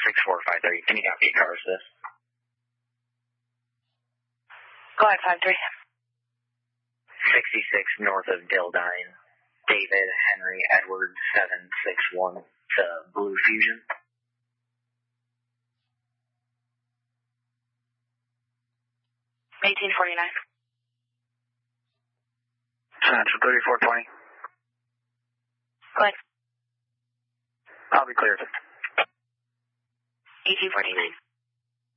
6453. Can you copy car assist? Go ahead, 53. 66 north of Dildine. David Henry Edward 761 to Blue Fusion. $18.49. Central 3420. Go ahead. I'll be cleared. $18.49.